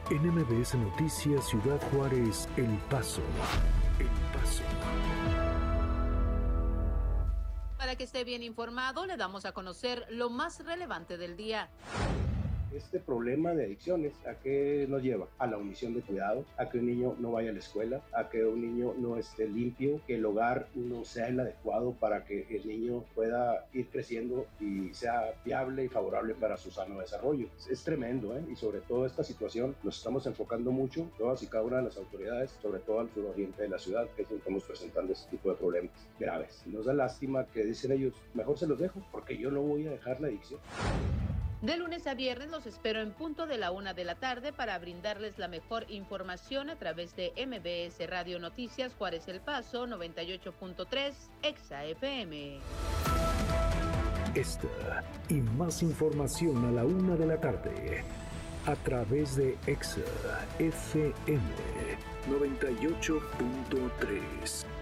En MBS Noticias Ciudad Juárez, El Paso. El Paso. Para que esté bien informado, le damos a conocer lo más relevante del día. Este problema de adicciones, ¿a qué nos lleva? A la omisión de cuidados, a que un niño no vaya a la escuela, a que un niño no esté limpio, que el hogar no sea el adecuado para que el niño pueda ir creciendo y sea viable y favorable para su sano desarrollo. Es tremendo, ¿eh? Y sobre todo esta situación nos estamos enfocando mucho, todas y cada una de las autoridades, sobre todo al suroriente de la ciudad, que es donde estamos presentando este tipo de problemas graves. Nos da lástima que dicen ellos, mejor se los dejo, porque yo no voy a dejar la adicción. De lunes a viernes los espero en punto de la 1 de la tarde para brindarles la mejor información a través de MBS Radio Noticias Juárez El Paso 98.3 Exa FM. Esta y más información a la 1 de la tarde a través de Exa FM 98.3.